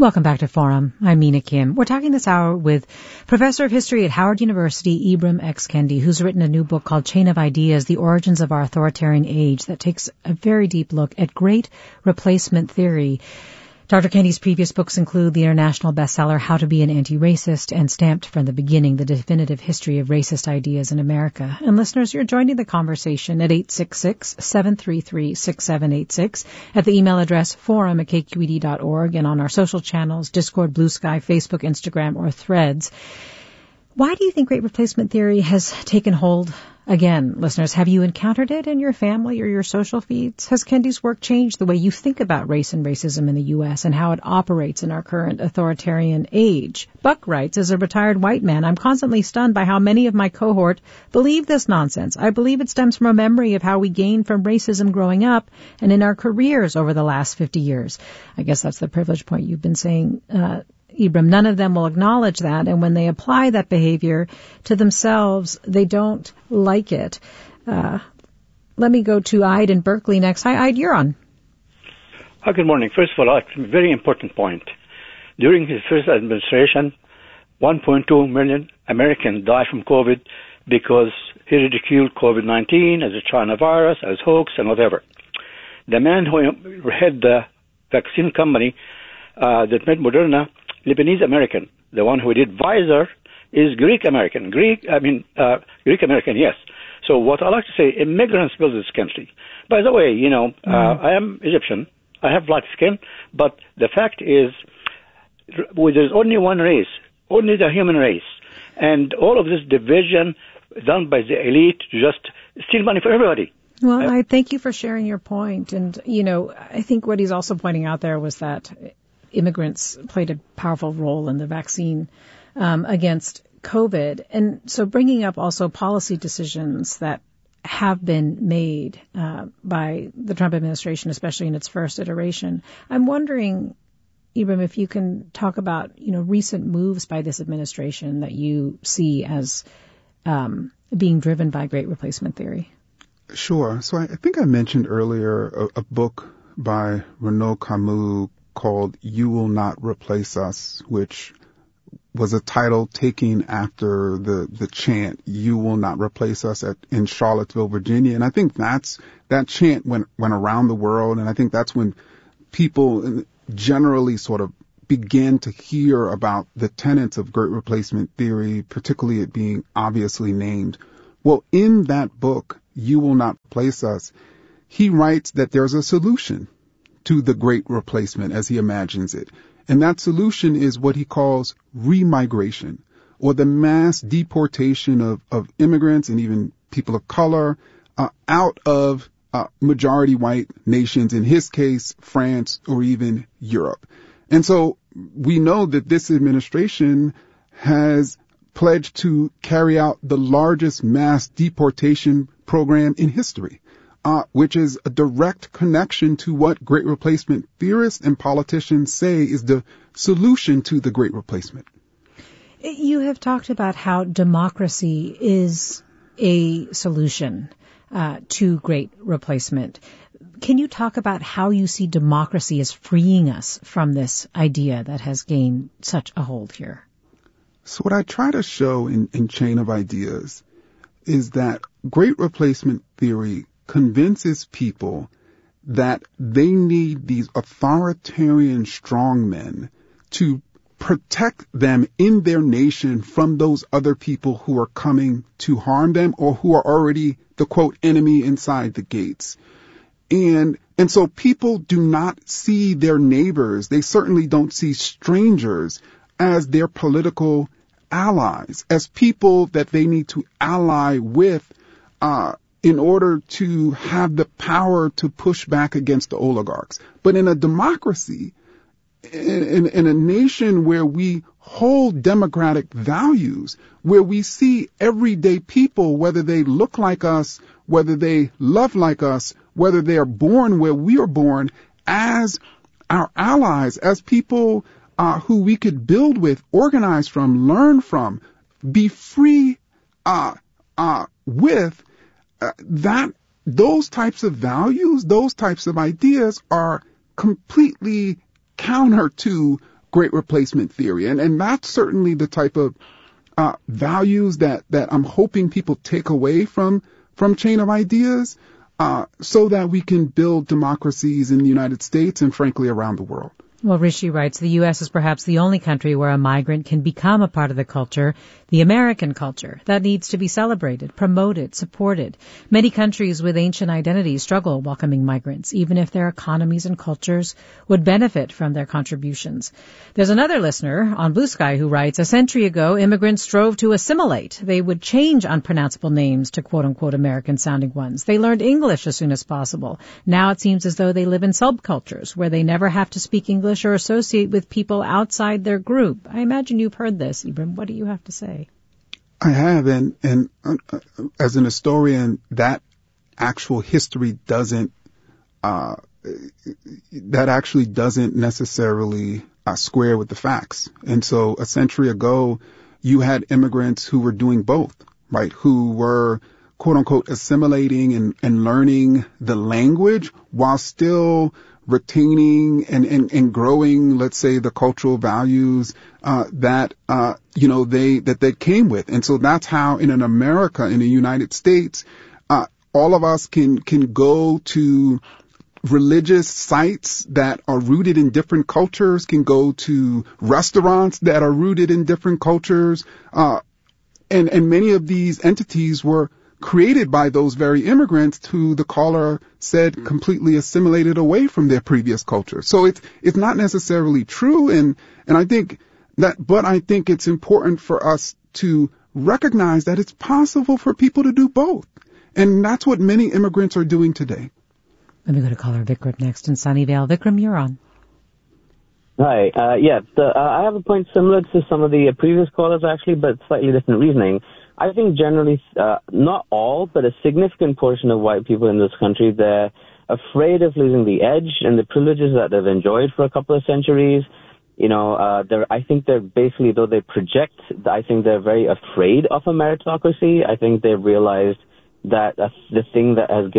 Welcome back to Forum. I'm Mina Kim. We're talking this hour with Professor of History at Howard University, Ibram X. Kendi, who's written a new book called Chain of Ideas, The Origins of Our Authoritarian Age, that takes a very deep look at great replacement theory. Dr. Kendi's previous books include the international bestseller How to Be an Anti-Racist and Stamped from the Beginning, The Definitive History of Racist Ideas in America. And listeners, you're joining the conversation at 866-733-6786, at the email address forum@kqed.org, and on our social channels, Discord, Blue Sky, Facebook, Instagram, or Threads. Why do you think great replacement theory has taken hold again, listeners? Have you encountered it in your family or your social feeds? Has Kendi's work changed the way you think about race and racism in the U.S. and how it operates in our current authoritarian age? Buck writes, as a retired white man, I'm constantly stunned by how many of my cohort believe this nonsense. I believe it stems from a memory of how we gained from racism growing up and in our careers over the last 50 years. I guess that's the privilege point you've been saying, Ibram. None of them will acknowledge that, and when they apply that behavior to themselves, they don't like it. Let me go to Ide in Berkeley next. Hi, Ide, you're on. Hi, good morning. First of all, a very important point. During his first administration, 1.2 million Americans died from COVID because he ridiculed COVID-19 as a China virus, as hoax, and whatever. The man who had the vaccine company that made Moderna, Lebanese American. The one who did Pfizer is Greek American. Greek American, yes. So what I like to say, immigrants build this country. By the way, I am Egyptian. I have black skin, but the fact is, there's only one race, only the human race, and all of this division done by the elite to just steal money for everybody. Well, I thank you for sharing your point, and I think what he's also pointing out there was that immigrants played a powerful role in the vaccine against COVID. And so bringing up also policy decisions that have been made by the Trump administration, especially in its first iteration. I'm wondering, Ibram, if you can talk about, recent moves by this administration that you see as being driven by great replacement theory. Sure. So I think I mentioned earlier a book by Renaud Camus called You Will Not Replace Us, which was a title taken after the chant, You Will Not Replace Us in Charlottesville, Virginia. And I think that chant went around the world. And I think that's when people generally sort of began to hear about the tenets of great replacement theory, particularly it being obviously named. Well, in that book, You Will Not Replace Us, he writes that there's a solution to the great replacement as he imagines it. And that solution is what he calls remigration, or the mass deportation of immigrants and even people of color out of majority white nations, in his case, France or even Europe. And so we know that this administration has pledged to carry out the largest mass deportation program in history. Which is a direct connection to what great replacement theorists and politicians say is the solution to the great replacement. You have talked about how democracy is a solution to great replacement. Can you talk about how you see democracy as freeing us from this idea that has gained such a hold here? So what I try to show in Chain of Ideas is that great replacement theory convinces people that they need these authoritarian strongmen to protect them in their nation from those other people who are coming to harm them or who are already the, quote, enemy inside the gates. And so people do not see their neighbors. They certainly don't see strangers as their political allies, as people that they need to ally with, in order to have the power to push back against the oligarchs. But in a democracy, in a nation where we hold democratic values, where we see everyday people, whether they look like us, whether they love like us, whether they are born where we are born, as our allies, as people who we could build with, organize from, learn from, be free with, that those types of values, those types of ideas are completely counter to great replacement theory. And that's certainly the type of values that I'm hoping people take away from Chain of Ideas, so that we can build democracies in the United States and frankly around the world. Well, Rishi writes, the U.S. is perhaps the only country where a migrant can become a part of the culture, the American culture, that needs to be celebrated, promoted, supported. Many countries with ancient identities struggle welcoming migrants, even if their economies and cultures would benefit from their contributions. There's another listener on Blue Sky who writes, a century ago, immigrants strove to assimilate. They would change unpronounceable names to quote-unquote American-sounding ones. They learned English as soon as possible. Now it seems as though they live in subcultures where they never have to speak English or associate with people outside their group. I imagine you've heard this, Ibram. What do you have to say? I have, and as an historian, that actual history doesn't necessarily square with the facts. And so a century ago, you had immigrants who were doing both, right? Who were quote unquote assimilating and learning the language while still retaining and growing, let's say, the cultural values that they came with. And so that's how in the United States, all of us can go to religious sites that are rooted in different cultures, can go to restaurants that are rooted in different cultures, and many of these entities were created by those very immigrants who the caller said completely assimilated away from their previous culture. So it's not necessarily true, and I think it's important for us to recognize that it's possible for people to do both. And that's what many immigrants are doing today. Let me go to caller Vikram next in Sunnyvale. Vikram, you're on. Hi. I have a point similar to some of the previous callers, actually, but slightly different reasoning. I think generally, not all, but a significant portion of white people in this country, they're afraid of losing the edge and the privileges that they've enjoyed for a couple of centuries. I think they're basically, though they project, I think they're very afraid of a meritocracy. I think they've realized that the thing that has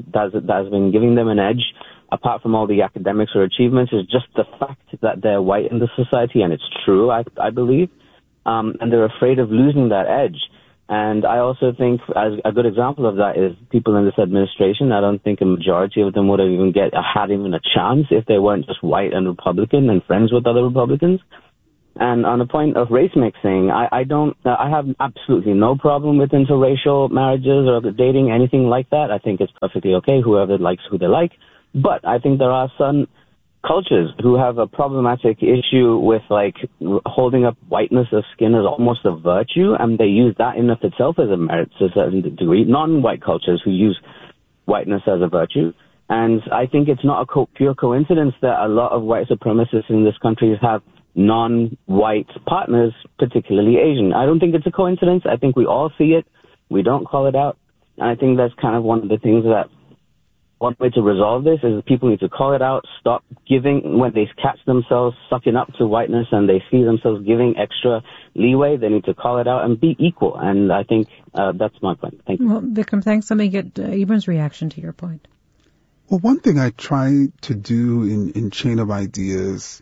been giving them an edge, apart from all the academics or achievements, is just the fact that they're white in the society, and it's true, I believe. And they're afraid of losing that edge. And I also think, as a good example of that, is people in this administration. I don't think a majority of them would have had even a chance if they weren't just white and Republican and friends with other Republicans. And on the point of race mixing, I have absolutely no problem with interracial marriages or dating, anything like that. I think it's perfectly okay, whoever likes who they like. But I think there are some cultures who have a problematic issue with holding up whiteness of skin as almost a virtue, and they use that in of itself as a merit to a certain degree. Non-white cultures who use whiteness as a virtue. And I think it's not a pure coincidence that a lot of white supremacists in this country have non-white partners, particularly Asian. I don't think it's a coincidence. I think we all see it. We don't call it out. And I think that's kind of one of the things that one way to resolve this is people need to call it out, stop giving, when they catch themselves sucking up to whiteness and they see themselves giving extra leeway, they need to call it out and be equal. And I think that's my point. Thank you. Well, Vikram, thanks. Let me get Ibram's reaction to your point. Well, one thing I try to do in Chain of Ideas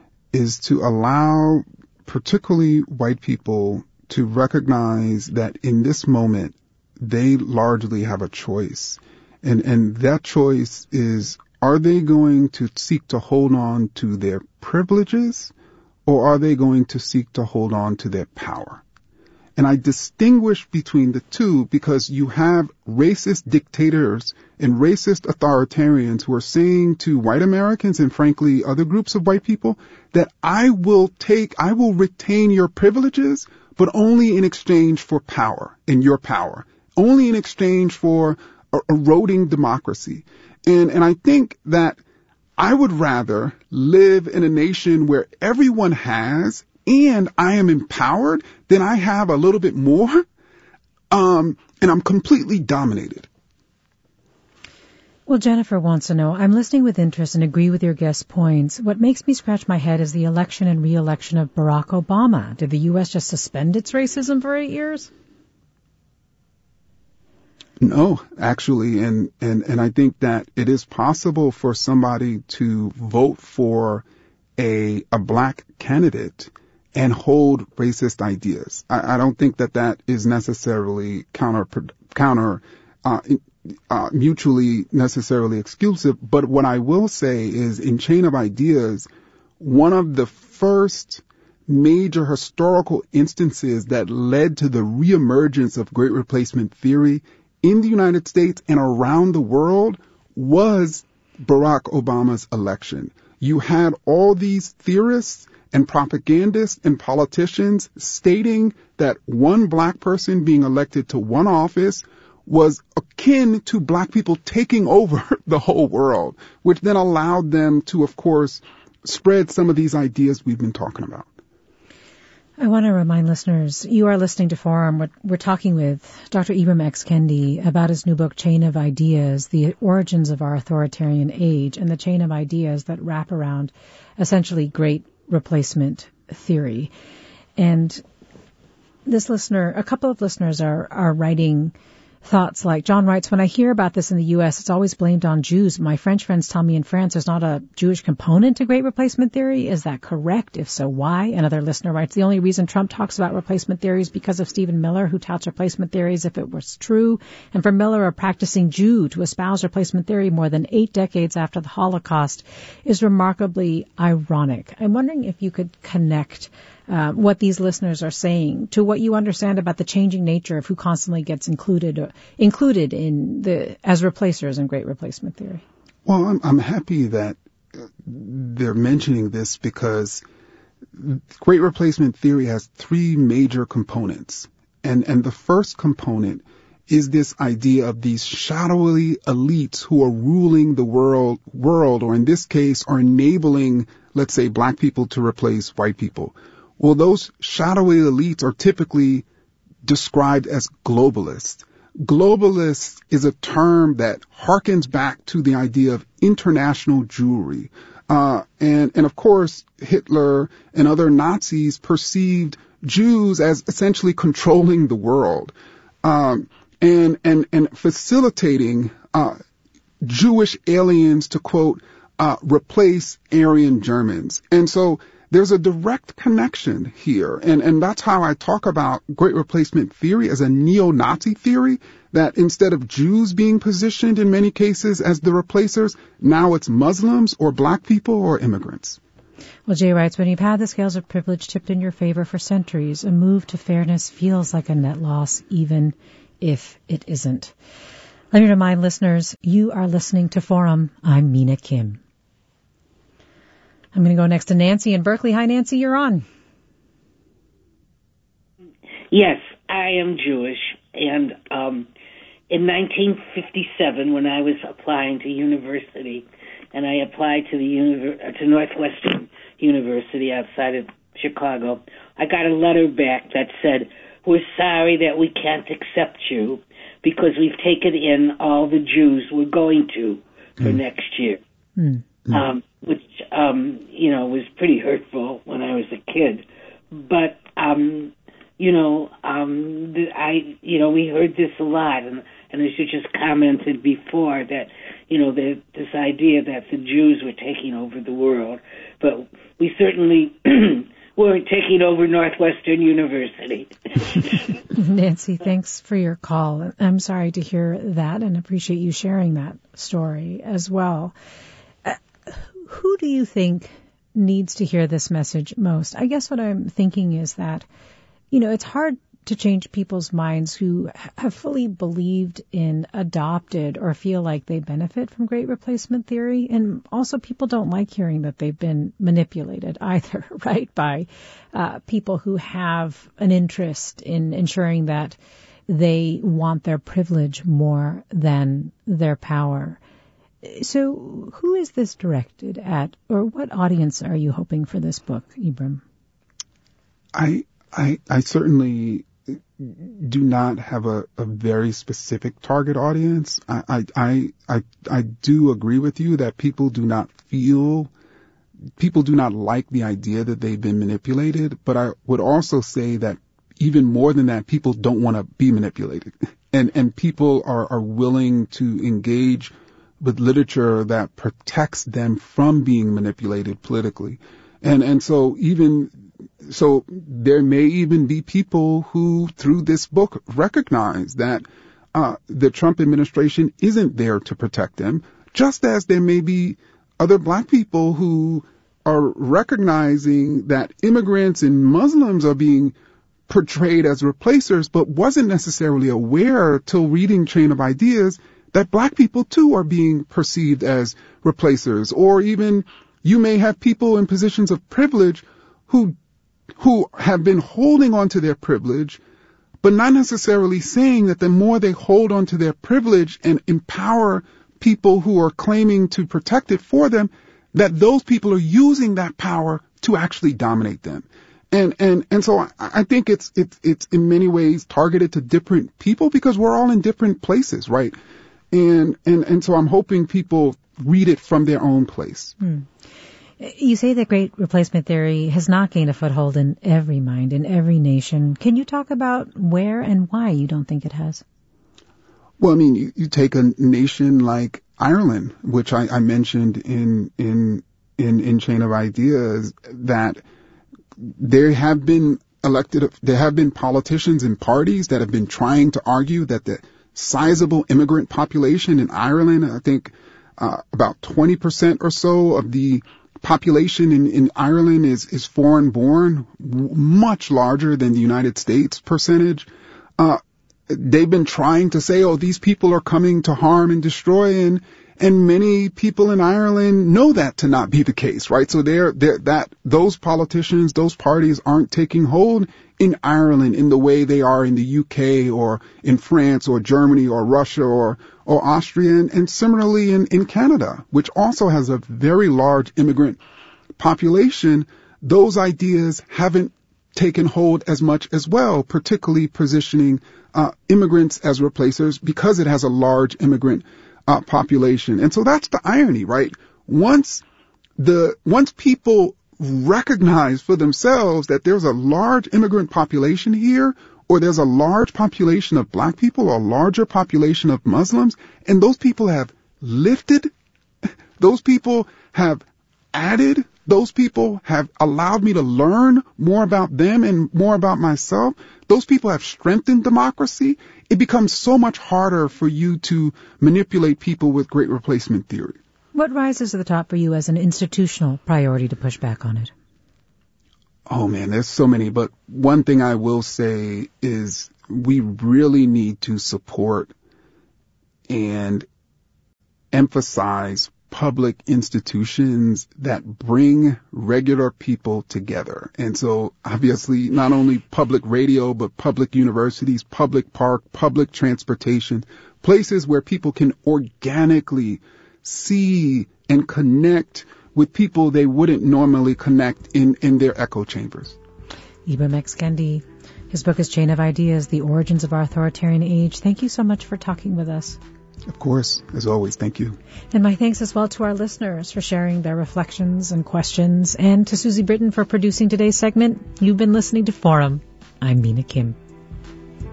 is to allow particularly white people to recognize that in this moment, they largely have a choice. And that choice is, are they going to seek to hold on to their privileges, or are they going to seek to hold on to their power? And I distinguish between the two because you have racist dictators and racist authoritarians who are saying to white Americans and frankly other groups of white people that I will retain your privileges, but only in exchange for power and your power, only in exchange for eroding democracy. And I think that I would rather live in a nation where everyone has and I am empowered than I have a little bit more, and I'm completely dominated. Well, Jennifer wants to know, I'm listening with interest and agree with your guest's points. What makes me scratch my head is the election and re-election of Barack Obama. Did the U.S. just suspend its racism for 8 years? No, actually, and I think that it is possible for somebody to vote for a black candidate and hold racist ideas. I don't think that is necessarily mutually necessarily exclusive. But what I will say is, in Chain of Ideas, one of the first major historical instances that led to the reemergence of Great Replacement theory in the United States and around the world was Barack Obama's election. You had all these theorists and propagandists and politicians stating that one black person being elected to one office was akin to black people taking over the whole world, which then allowed them to, of course, spread some of these ideas we've been talking about. I want to remind listeners, you are listening to Forum. We're talking with Dr. Ibram X. Kendi about his new book, Chain of Ideas, The Origins of Our Authoritarian Age, and the chain of ideas that wrap around essentially great replacement theory. And this listener, a couple of listeners are writing thoughts like, John writes, when I hear about this in the U.S., it's always blamed on Jews. My French friends tell me in France there's not a Jewish component to great replacement theory. Is that correct? If so, why? Another listener writes, the only reason Trump talks about replacement theory is because of Stephen Miller, who touts replacement theories if it was true. And for Miller, a practicing Jew, to espouse replacement theory more than 8 decades after the Holocaust is remarkably ironic. I'm wondering if you could connect what these listeners are saying to what you understand about the changing nature of who constantly gets included in as replacers in great replacement theory. Well, I'm happy that they're mentioning this, because great replacement theory has 3 major components. And the first component is this idea of these shadowy elites who are ruling the world, or in this case, are enabling, let's say, black people to replace white people. Well, those shadowy elites are typically described as globalists. Globalist is a term that harkens back to the idea of international Jewry. And of course, Hitler and other Nazis perceived Jews as essentially controlling the world, and facilitating, Jewish aliens to, quote, replace Aryan Germans. And so there's a direct connection here. And that's how I talk about great replacement theory as a neo-Nazi theory, that instead of Jews being positioned in many cases as the replacers, now it's Muslims or black people or immigrants. Well, Jay writes, when you've had the scales of privilege tipped in your favor for centuries, a move to fairness feels like a net loss, even if it isn't. Let me remind listeners, you are listening to Forum. I'm Mina Kim. I'm going to go next to Nancy in Berkeley. Hi, Nancy, you're on. Yes, I am Jewish. And in 1957, when I was applying to university, and I applied to Northwestern University outside of Chicago, I got a letter back that said, we're sorry that we can't accept you because we've taken in all the Jews we're going to for next year. Which, was pretty hurtful when I was a kid. But, we heard this a lot, and as you just commented before, that, this idea that the Jews were taking over the world. But we certainly weren't taking over Northwestern University. Nancy, thanks for your call. I'm sorry to hear that and appreciate you sharing that story as well. Who do you think needs to hear this message most? I guess what I'm thinking is that, it's hard to change people's minds who have fully believed in, adopted, or feel like they benefit from great replacement theory. And also people don't like hearing that they've been manipulated either, right, by people who have an interest in ensuring that they want their privilege more than their power. So who is this directed at, or what audience are you hoping for this book, Ibram? I certainly do not have a very specific target audience. I do agree with you that people do not like the idea that they've been manipulated, but I would also say that even more than that, people don't want to be manipulated. And people are willing to engage with literature that protects them from being manipulated politically. And so there may even be people who, through this book, recognize that the Trump administration isn't there to protect them, just as there may be other black people who are recognizing that immigrants and Muslims are being portrayed as replacers, but wasn't necessarily aware till reading Chain of Ideas that black people too are being perceived as replacers. Or even you may have people in positions of privilege who have been holding on to their privilege, but not necessarily saying that the more they hold on to their privilege and empower people who are claiming to protect it for them, that those people are using that power to actually dominate them. And so I think it's in many ways targeted to different people because we're all in different places, right? And so I'm hoping people read it from their own place. You say that great replacement theory has not gained a foothold in every mind, in every nation. Can you talk about where and why you don't think it has? Well, I mean, you take a nation like Ireland, which I mentioned in Chain of Ideas, that there have been politicians and parties that have been trying to argue that the sizable immigrant population in Ireland, I think about 20% or so of the population in Ireland is foreign born, much larger than the United States percentage. They've been trying to say, oh, these people are coming to harm and destroy, and many people in Ireland know that to not be the case, right? So those politicians, those parties aren't taking hold in Ireland in the way they are in the UK or in France or Germany or Russia or Austria, and similarly in Canada, which also has a very large immigrant population. Those ideas haven't taken hold as much as well, particularly positioning immigrants as replacers because it has a large immigrant population. And so that's the irony, right? Once people recognize for themselves that there's a large immigrant population here, or there's a large population of black people or a larger population of Muslims, and those people have lifted, those people have added, those people have allowed me to learn more about them and more about myself, those people have strengthened democracy, it becomes so much harder for you to manipulate people with great replacement theory. What rises to the top for you as an institutional priority to push back on it? Oh man, there's so many, but one thing I will say is we really need to support and emphasize public institutions that bring regular people together. And so obviously not only public radio, but public universities, public park, public transportation, places where people can organically see and connect with people they wouldn't normally connect in their echo chambers. Ibram X. Kendi. His book is Chain of Ideas, The Origins of Our Authoritarian Age. Thank you so much for talking with us. Of course, as always, thank you. And my thanks as well to our listeners for sharing their reflections and questions, and to Susie Britton for producing today's segment. You've been listening to Forum. I'm Mina Kim.